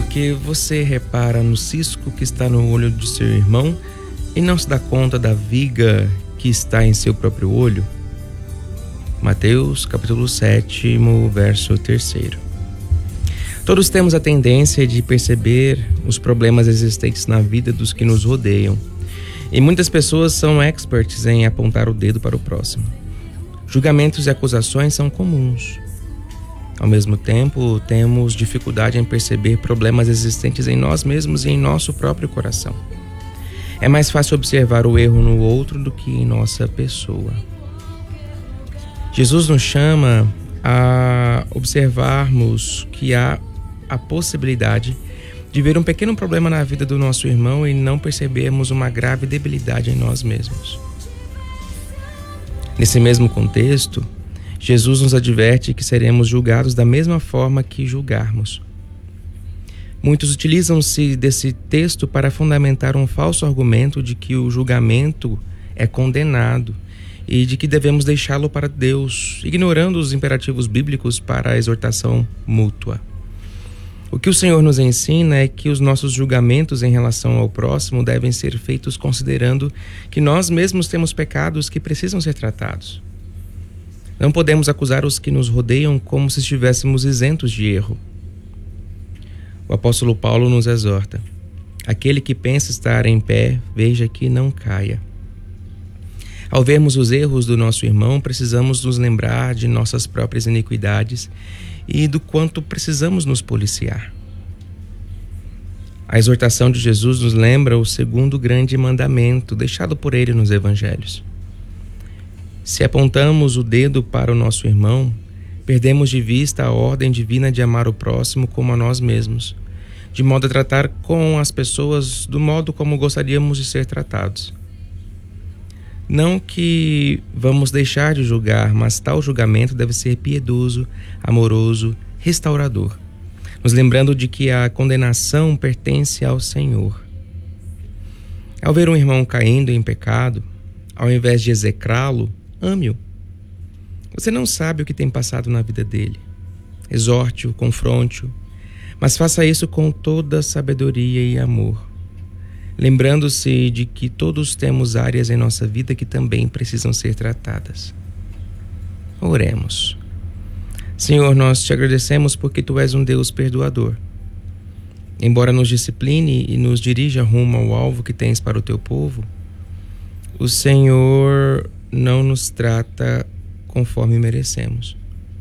Porque você repara no cisco que está no olho de seu irmão e não se dá conta da viga que está em seu próprio olho? Mateus capítulo 7, verso 3. Todos temos a tendência de perceber os problemas existentes na vida dos que nos rodeiam. E muitas pessoas são experts em apontar o dedo para o próximo. Julgamentos e acusações são comuns. Ao mesmo tempo, temos dificuldade em perceber problemas existentes em nós mesmos e em nosso próprio coração. É mais fácil observar o erro no outro do que em nossa pessoa. Jesus nos chama a observarmos que há a possibilidade de ver um pequeno problema na vida do nosso irmão e não percebermos uma grave debilidade em nós mesmos. Nesse mesmo contexto, Jesus nos adverte que seremos julgados da mesma forma que julgarmos. Muitos utilizam-se desse texto para fundamentar um falso argumento de que o julgamento é condenado e de que devemos deixá-lo para Deus, ignorando os imperativos bíblicos para a exortação mútua. O que o Senhor nos ensina é que os nossos julgamentos em relação ao próximo devem ser feitos considerando que nós mesmos temos pecados que precisam ser tratados. Não podemos acusar os que nos rodeiam como se estivéssemos isentos de erro. O apóstolo Paulo nos exorta: aquele que pensa estar em pé, veja que não caia. Ao vermos os erros do nosso irmão, precisamos nos lembrar de nossas próprias iniquidades e do quanto precisamos nos policiar. A exortação de Jesus nos lembra o segundo grande mandamento deixado por ele nos evangelhos. Se apontamos o dedo para o nosso irmão, perdemos de vista a ordem divina de amar o próximo como a nós mesmos, de modo a tratar com as pessoas do modo como gostaríamos de ser tratados. Não que vamos deixar de julgar, mas tal julgamento deve ser piedoso, amoroso, restaurador, nos lembrando de que a condenação pertence ao Senhor. Ao ver um irmão caindo em pecado, ao invés de execrá-lo, ame-o. Você não sabe o que tem passado na vida dele. Exorte-o, confronte-o, mas faça isso com toda sabedoria e amor, lembrando-se de que todos temos áreas em nossa vida que também precisam ser tratadas. Oremos. Senhor, nós te agradecemos porque Tu és um Deus perdoador. Embora nos discipline e nos dirija rumo ao alvo que tens para o Teu povo, o Senhor não nos trata conforme merecemos.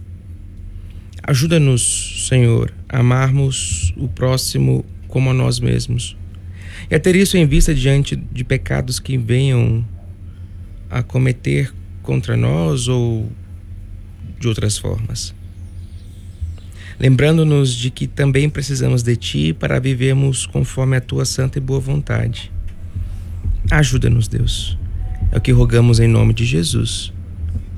Ajuda-nos, Senhor, a amarmos o próximo como a nós mesmos e a ter isso em vista diante de pecados que venham a cometer contra nós ou de outras formas. Lembrando-nos de que também precisamos de Ti para vivermos conforme a Tua santa e boa vontade. Ajuda-nos, Deus. É o que rogamos em nome de Jesus.